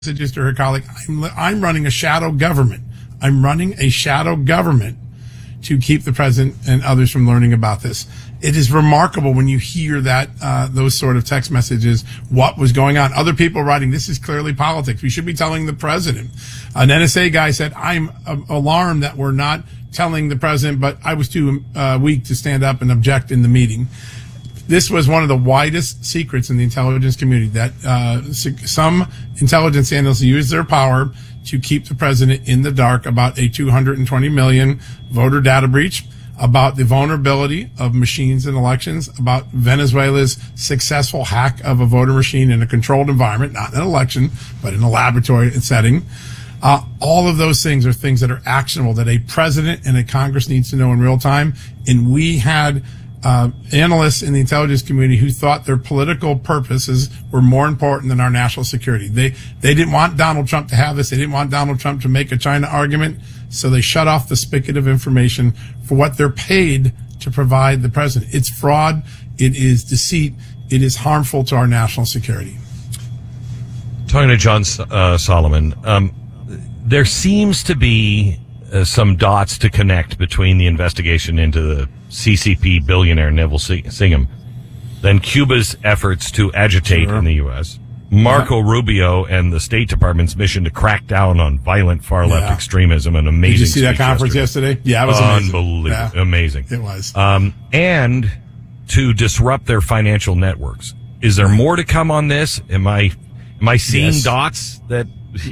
messages to her colleague. I'm running a shadow government. I'm running a shadow government to keep the president and others from learning about this. It is remarkable when you hear that, those sort of text messages, what was going on. Other people writing, this is clearly politics. We should be telling the president. An NSA guy said, I'm alarmed that we're not telling the president, but I was too weak to stand up and object in the meeting. This was one of the widest secrets in the intelligence community, that some intelligence analysts used their power to keep the president in the dark about a 220 million voter data breach, about the vulnerability of machines in elections, about Venezuela's successful hack of a voter machine in a controlled environment, not in an election, but in a laboratory setting. All of those things are things that are actionable that a president and a Congress needs to know in real time. And we had analysts in the intelligence community who thought their political purposes were more important than our national security. They didn't want Donald Trump to have this. They didn't want Donald Trump to make a China argument. So they shut off the spigot of information for what they're paid to provide the president. It's fraud. It is deceit. It is harmful to our national security. Talking to John Solomon, there seems to be some dots to connect between the investigation into the CCP billionaire Neville Singham, then Cuba's efforts to agitate in the U.S., Marco Rubio and the State Department's mission to crack down on violent far-left extremism, an amazing. Did you see that conference yesterday? Yeah, it was amazing. Unbelievable. Yeah. Amazing. It was. And to disrupt their financial networks. Is there more to come on this? Am I seeing dots that,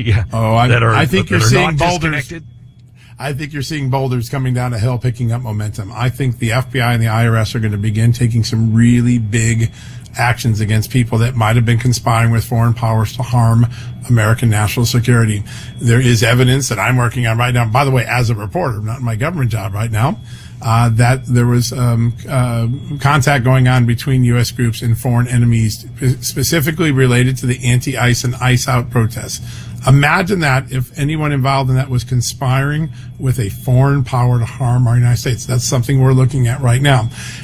I think you're seeing boulders. Disconnected? I think you're seeing boulders coming down a hill, picking up momentum. I think the FBI and the IRS are going to begin taking some really big actions against people that might have been conspiring with foreign powers to harm American national security. There is evidence that I'm working on right now, by the way, as a reporter, not in my government job right now, that there was contact going on between U.S. groups and foreign enemies, specifically related to the anti-ICE and ICE out protests. Imagine that if anyone involved in that was conspiring with a foreign power to harm our United States. That's something we're looking at right now.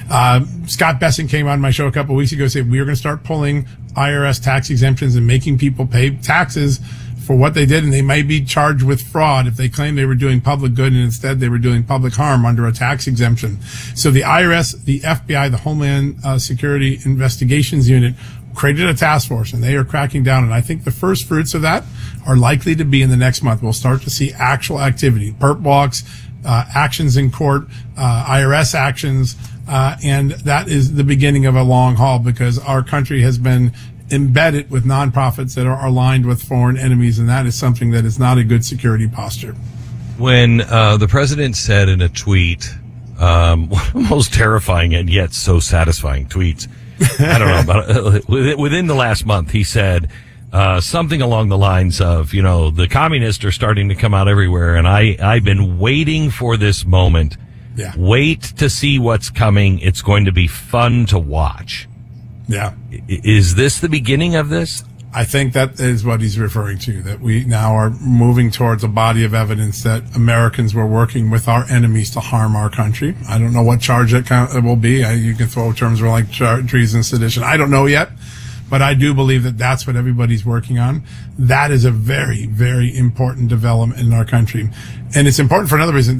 Scott Bessent came on my show a couple of weeks ago and said we are going to start pulling IRS tax exemptions and making people pay taxes for what they did, and they may be charged with fraud if they claim they were doing public good and instead they were doing public harm under a tax exemption. So the IRS, the FBI, the Homeland Security Investigations Unit created a task force, and they are cracking down. And I think the first fruits of that are likely to be in the next month. We'll start to see actual activity, perp walks, actions in court, IRS actions, and that is the beginning of a long haul because our country has been embedded with nonprofits that are aligned with foreign enemies, and that is something that is not a good security posture. When the president said in a tweet, one of the most terrifying and yet so satisfying tweets, I don't know, about within the last month, he said something along the lines of, the communists are starting to come out everywhere, and I've been waiting for this moment. Yeah. Wait to see what's coming. It's going to be fun to watch. Yeah. Is this the beginning of this? I think that is what he's referring to, that we now are moving towards a body of evidence that Americans were working with our enemies to harm our country. I don't know what charge it will be. You can throw terms like treason, sedition. I don't know yet, but I do believe that that's what everybody's working on. That is a very, very important development in our country. And it's important for another reason.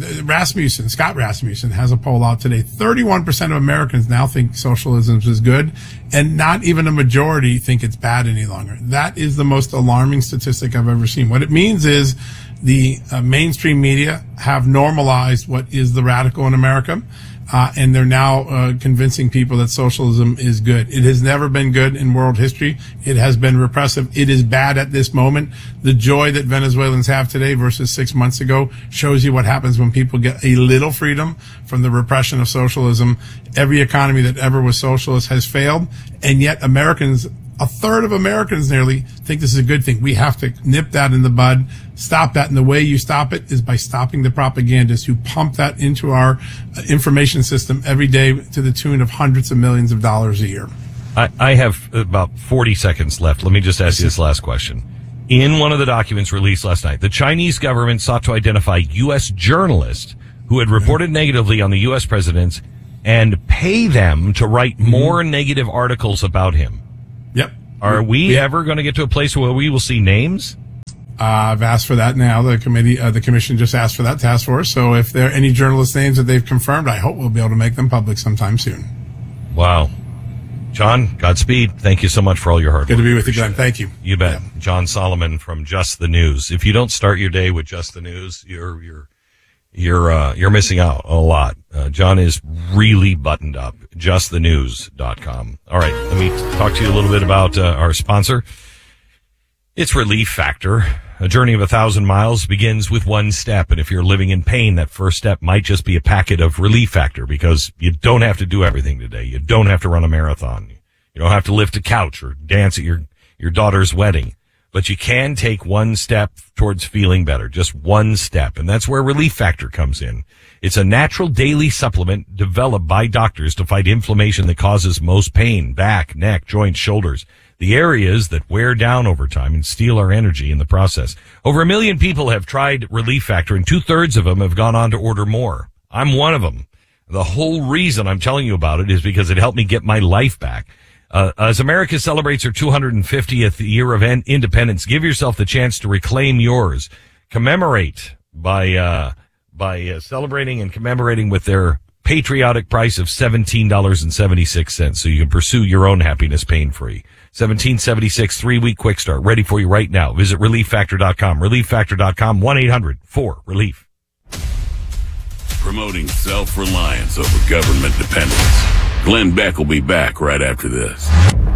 Scott Rasmussen has a poll out today. 31% of Americans now think socialism is good, and not even a majority think it's bad any longer. That is the most alarming statistic I've ever seen. What it means is the mainstream media have normalized what is the radical in America. And they're now convincing people that socialism is good. It has never been good in world history. It has been repressive. It is bad at this moment. The joy that Venezuelans have today versus 6 months ago shows you what happens when people get a little freedom from the repression of socialism. Every economy that ever was socialist has failed, and yet Americans, a third of Americans nearly, think this is a good thing. We have to nip that in the bud, stop that. And the way you stop it is by stopping the propagandists who pump that into our information system every day to the tune of hundreds of millions of dollars a year. I have about 40 seconds left. Let me just ask you this last question. In one of the documents released last night, the Chinese government sought to identify U.S. journalists who had reported negatively on the U.S. presidents and pay them to write more negative articles about him. Yep. Are we ever going to get to a place where we will see names? I've asked for that now. The commission just asked for that task force. So if there are any journalist names that they've confirmed, I hope we'll be able to make them public sometime soon. Wow. John, Godspeed. Thank you so much for all your hard work. Good to be with you, Glenn. Thank you. You bet. Yeah. John Solomon from Just the News. If you don't start your day with Just the News, you're missing out a lot. John is really buttoned up. JustTheNews.com. All right. Let me talk to you a little bit about our sponsor. It's Relief Factor. A journey of 1,000 miles begins with one step. And if you're living in pain, that first step might just be a packet of Relief Factor, because you don't have to do everything today. You don't have to run a marathon. You don't have to lift a couch or dance at your daughter's wedding. But you can take one step towards feeling better. Just one step. And that's where Relief Factor comes in. It's a natural daily supplement developed by doctors to fight inflammation that causes most pain: back, neck, joints, shoulders. The areas that wear down over time and steal our energy in the process. Over 1 million people have tried Relief Factor, and 2/3 of them have gone on to order more. I'm one of them. The whole reason I'm telling you about it is because it helped me get my life back. As America celebrates her 250th year of independence, give yourself the chance to reclaim yours. Commemorate by celebrating and commemorating with their patriotic price of $17.76, so you can pursue your own happiness pain-free. $17.76, 3-week quick start, ready for you right now. Visit ReliefFactor.com. ReliefFactor.com, 1-800-4-RELIEF. Promoting self-reliance over government dependence. Glenn Beck will be back right after this.